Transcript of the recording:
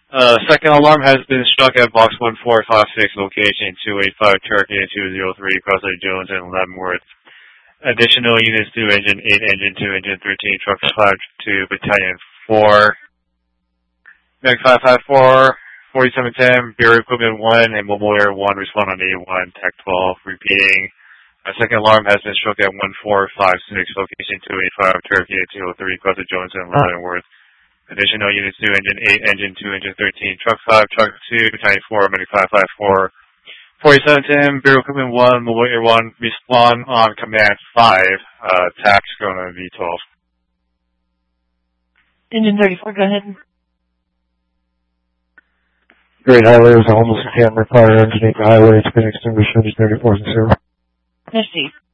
Second alarm has been struck at box 1456, location 285 Turkey 203, Crosley Jones and Leavenworth. Additional units to Engine 8, Engine 2, Engine 13, Truck 5 to Battalion 4. Meg 554, 4710, Bureau Equipment 1, and Mobile Air 1 respond on A1, Tech 12. Repeating. A second alarm has been struck at 1456, location 285 Turkey 203, Crosley Jones and Leavenworth. Additional units to Engine 8, Engine 2, Engine 13, Truck 5, Truck 2, Battalion 4, Medic 554, 4710, Bureau Equipment 1, Mobile Air 1, respond on Command 5, TAC going on V12. Engine 34, go ahead. Great Highway was a homeless encampment fire. Engine 8 highway. It's been extinguished. Engine 34 is 0. Yes, Chief.